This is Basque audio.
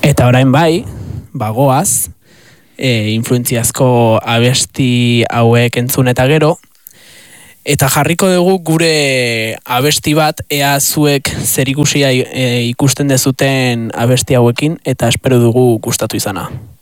Eta orain bai, bagoaz, influentziazko abesti hauek entzun eta gero, eta jarriko dugu gure abesti bat, ea zuek zerikusia ikusten dezuten abesti hauekin, eta espero dugu gustatu izana.